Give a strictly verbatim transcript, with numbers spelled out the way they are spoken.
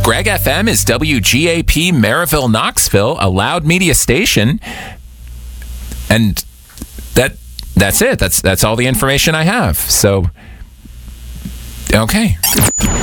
Greg F M is W G A P Maryville, Knoxville, a loud media station. And that that's it. That's that's all the information I have. So, okay.